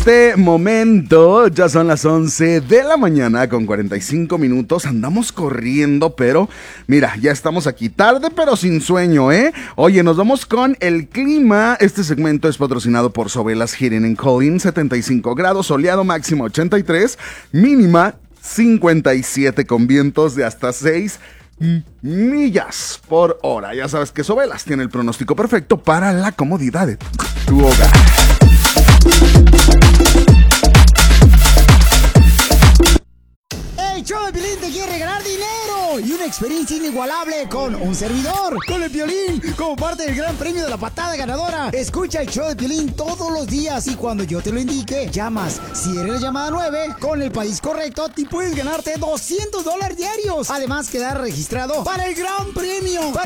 este momento ya son las 11 de la mañana con 45 minutos. Andamos corriendo, pero mira, ya estamos aquí tarde, pero sin sueño, ¿eh? Oye, nos vamos con el clima. Este segmento es patrocinado por Sobelas Heating & Cooling. 75 grados, soleado, máximo 83, mínima 57 con vientos de hasta 6 millas por hora. Ya sabes que Sobelas tiene el pronóstico perfecto para la comodidad de tu hogar. El show de Piolín te quiere regalar dinero y una experiencia inigualable con un servidor, con el Piolín, como parte del gran premio de la patada ganadora. Escucha el show de Piolín todos los días y cuando yo te lo indique, llamas. Si eres la llamada 9, con el país correcto, te puedes ganarte $200 diarios. Además, quedar registrado para el gran premio.